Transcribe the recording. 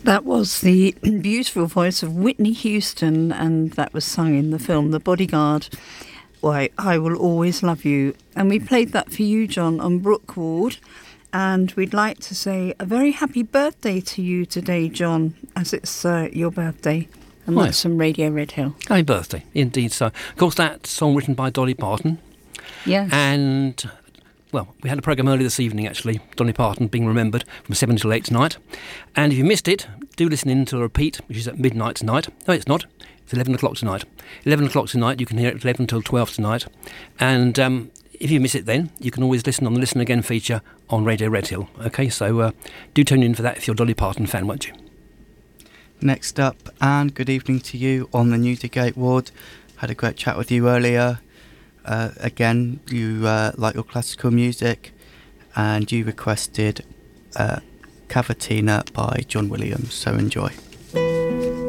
That was the beautiful voice of Whitney Houston, and that was sung in the film The Bodyguard. Why, I Will Always Love You. And we played that for you, John, on Brookward. And we'd like to say a very happy birthday to you today, John, as it's your birthday. And that's from Radio Red Hill. Happy birthday, indeed so. Of course, that song written by Dolly Parton. Yes. And, well, we had a programme earlier this evening, actually, Dolly Parton being remembered from 7 till 8 tonight. And if you missed it, do listen in to a repeat, which is at midnight tonight. No, it's not. It's 11 o'clock tonight. 11 o'clock tonight, you can hear it at 11 till 12 tonight. And if you miss it then, you can always listen on the Listen Again feature on Radio Red Hill. OK, so do tune in for that if you're a Dolly Parton fan, won't you? Next up, Anne, good evening to you on the Newdigate ward. Had a great chat with you earlier. Again, you like your classical music, and you requested Cavatina by John Williams, so enjoy.